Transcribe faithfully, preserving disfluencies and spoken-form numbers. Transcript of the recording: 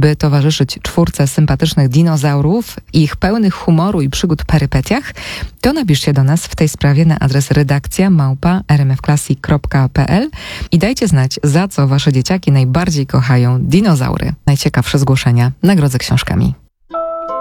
by towarzyszyć czwórce sympatycznych dinozaurów, ich pełnych humoru i przygód perypetiach, to napiszcie do nas w tej sprawie na adres redakcja małpa r m f classic kropka p l i dajcie znać, za co wasze dzieciaki najbardziej kochają dinozaury. Najciekawsze zgłoszenia nagrodzę książkami.